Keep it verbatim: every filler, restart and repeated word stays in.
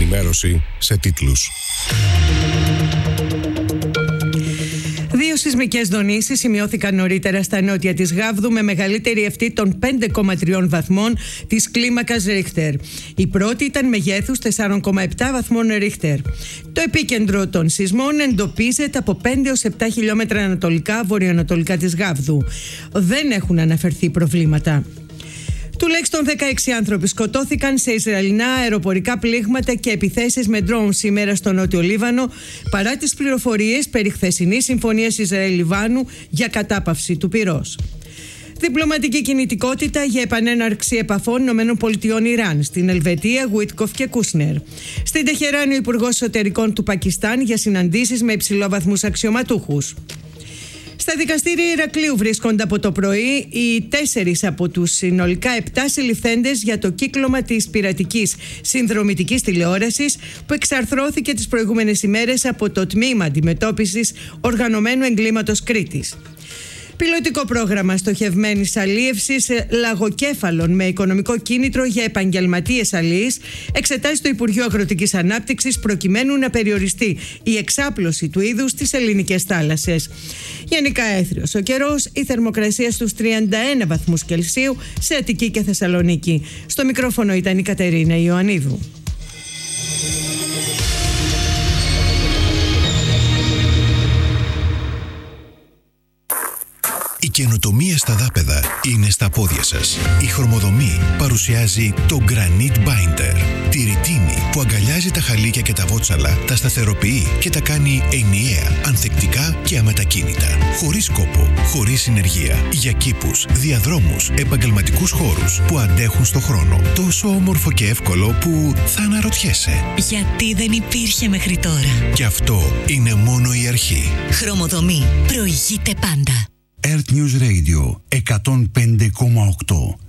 ενημέρωση σε τίτλους. Δύο σεισμικές δονήσεις σημειώθηκαν νωρίτερα στα νότια της Γάβδου με μεγαλύτερη αυτή των πέντε κόμμα τρία βαθμών της κλίμακας Ρίχτερ. Η πρώτη ήταν μεγέθους τέσσερα κόμμα επτά βαθμών Ρίχτερ. Το επίκεντρο των σεισμών εντοπίζεται από πέντε έως επτά χιλιόμετρα ανατολικά βορειοανατολικά της Γάβδου. Δεν έχουν αναφερθεί προβλήματα. Τουλάχιστον δεκαέξι άνθρωποι σκοτώθηκαν σε Ισραηλινά αεροπορικά πλήγματα και επιθέσεις με ντρόουν σήμερα στο Νότιο Λίβανο, παρά τις πληροφορίες περί χθεσινής συμφωνίας Ισραήλ-Λιβάνου για κατάπαυση του πυρός. Διπλωματική κινητικότητα για επανέναρξη επαφών ΗΠΑ-Ιράν στην Ελβετία, Γουίτκοφ και Κούσνερ. Στην Τεχεράνη, ο Υπουργός Εσωτερικών του Πακιστάν για συναντήσεις με υψηλόβαθμους αξιωματούχους. Στα δικαστήρια Ηρακλείου βρίσκονται από το πρωί οι τέσσερις από τους συνολικά επτά συλληφθέντες για το κύκλωμα της πειρατικής συνδρομητικής τηλεόρασης που εξαρθρώθηκε τις προηγούμενες ημέρες από το Τμήμα Αντιμετώπισης Οργανωμένου Εγκλήματος Κρήτης. Πιλωτικό πρόγραμμα στοχευμένης αλίευσης λαγοκέφαλων με οικονομικό κίνητρο για επαγγελματίες αλίεις εξετάζει το Υπουργείο Αγροτικής Ανάπτυξης προκειμένου να περιοριστεί η εξάπλωση του είδους στις ελληνικές θάλασσες. Γενικά έθριος ο καιρός, η θερμοκρασία στους τριάντα ένα βαθμούς Κελσίου σε Αττική και Θεσσαλονίκη. Στο μικρόφωνο ήταν η Κατερίνα Ιωαννίδου. Η καινοτομία στα δάπεδα είναι στα πόδια σας. Η Χρωμοδομή παρουσιάζει το Granite Binder. Τη ρητίνη που αγκαλιάζει τα χαλίκια και τα βότσαλα, τα σταθεροποιεί και τα κάνει ενιαία, ανθεκτικά και αμετακίνητα. Χωρίς κόπο, χωρίς συνεργεία. Για κήπους, διαδρόμους, επαγγελματικούς χώρους που αντέχουν στο χρόνο. Τόσο όμορφο και εύκολο που θα αναρωτιέσαι. Γιατί δεν υπήρχε μέχρι τώρα. Και αυτό είναι μόνο η αρχή. Χρωμοδομή. Προηγείται πάντα. Earth News Radio εκατόν πέντε κόμμα οκτώ.